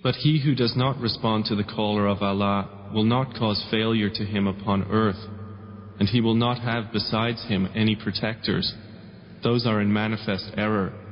But he who does not respond to the caller of Allah will not cause failure to him upon earth, and he will not have besides him any protectors. Those are in manifest error.